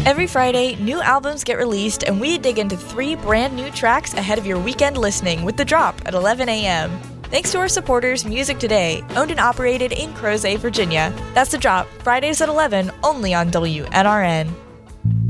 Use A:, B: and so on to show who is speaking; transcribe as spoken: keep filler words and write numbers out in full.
A: Every Friday, new albums get released, and we dig into three brand new tracks ahead of your weekend listening with The Drop at eleven a.m. Thanks to our supporters, Music Today, owned and operated in Crozet, Virginia. That's The Drop, Fridays at eleven, only on W N R N.